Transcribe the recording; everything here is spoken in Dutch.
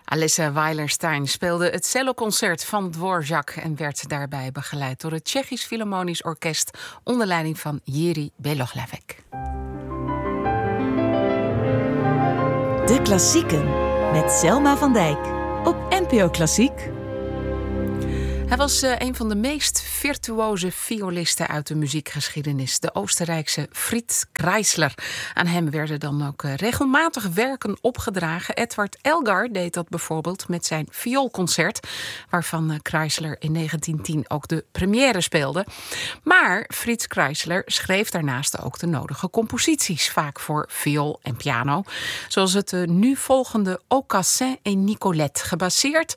Alissa Weilerstein speelde het celloconcert van Dvorak en werd daarbij begeleid door het Tsjechisch Philharmonisch Orkest onder leiding van Jiří Belohlavek. De Klassieken met Selma van Dijk op NPO Klassiek. Hij was een van de meest virtuoze violisten uit de muziekgeschiedenis. De Oostenrijkse Fritz Kreisler. Aan hem werden dan ook regelmatig werken opgedragen. Edward Elgar deed dat bijvoorbeeld met zijn vioolconcert, waarvan Kreisler in 1910 ook de première speelde. Maar Fritz Kreisler schreef daarnaast ook de nodige composities, vaak voor viool en piano. Zoals het nu volgende Aucassin et Nicolette, gebaseerd